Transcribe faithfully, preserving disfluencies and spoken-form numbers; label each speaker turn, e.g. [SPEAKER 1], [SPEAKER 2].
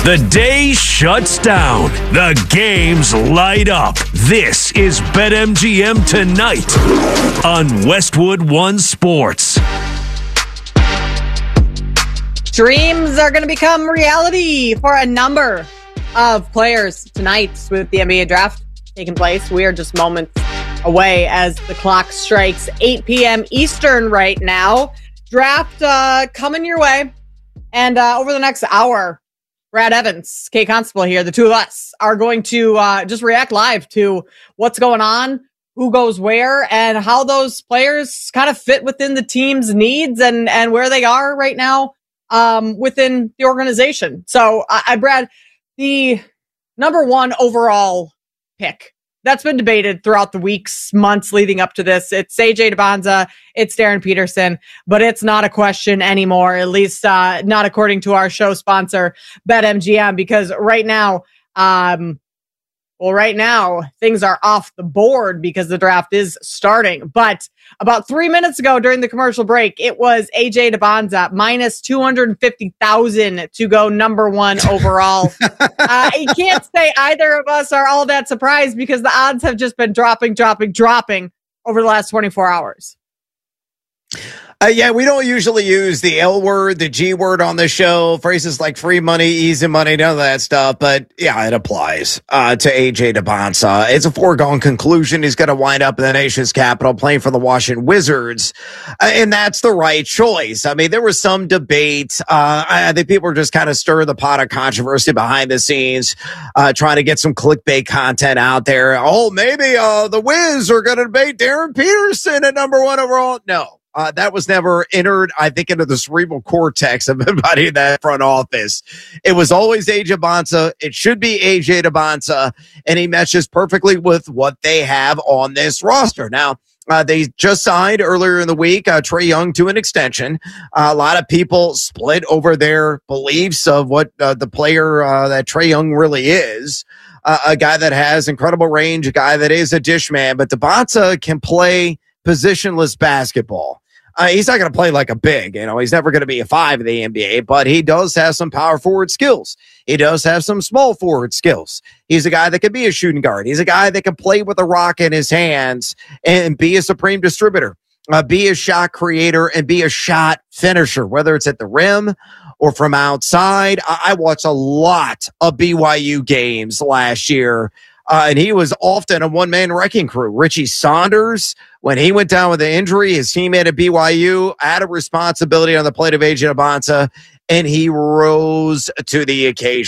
[SPEAKER 1] The day shuts down. The games light up. This is BetMGM Tonight on Westwood One Sports.
[SPEAKER 2] Dreams are going to become reality for a number of players tonight with the N B A draft taking place. We are just moments away as the clock strikes eight p.m. Eastern right now. Draft uh, coming your way. And uh, over the next hour, Brad Evans, Kay Constable here, the two of us are going to uh, just react live to what's going on, who goes where, and how those players kind of fit within the team's needs and, and where they are right now um, within the organization. So, I, I Brad, the number one overall pick that's been debated throughout the weeks, months leading up to this. It's A J Dybantsa, it's Darren Peterson, but it's not a question anymore, at least uh, not according to our show sponsor, BetMGM, because right now, um, well, right now, things are off the board because the draft is starting. But about three minutes ago during the commercial break, it was A J Dybantsa minus two hundred fifty thousand to go number one overall. uh, you can't say either of us are all that surprised because the odds have just been dropping, dropping, dropping over the last twenty-four hours.
[SPEAKER 3] Uh, yeah, we don't usually use the L word, the G word on the show. Phrases like free money, easy money, none of that stuff. But yeah, it applies uh, to A J Dybantsa. It's a foregone conclusion. He's going to wind up in the nation's capital playing for the Washington Wizards. Uh, and that's the right choice. I mean, there was some debate. Uh, I think people were just kind of stirring the pot of controversy behind the scenes, uh, trying to get some clickbait content out there. Oh, maybe uh, the Wiz are going to debate Darren Peterson at number one overall. No. Uh, that was never entered, I think, into the cerebral cortex of everybody in that front office. It was always A J Dybantsa. It should be A J Dybantsa, and he matches perfectly with what they have on this roster. Now, uh, they just signed earlier in the week uh, Trae Young to an extension. Uh, a lot of people split over their beliefs of what uh, the player uh, that Trae Young really is. Uh, a guy that has incredible range, a guy that is a dish man, but Dybantsa can play positionless basketball. Uh, he's not going to play like a big, you know, he's never going to be a five in the N B A, but he does have some power forward skills. He does have some small forward skills. He's a guy that can be a shooting guard. He's a guy that can play with a rock in his hands and be a supreme distributor, uh, be a shot creator and be a shot finisher, whether it's at the rim or from outside. I, I watched a lot of B Y U games last year. Uh, and he was often a one-man wrecking crew. Richie Saunders, when he went down with an injury, his teammate at B Y U had a responsibility on the plate of A J Dybantsa, and he rose to the occasion.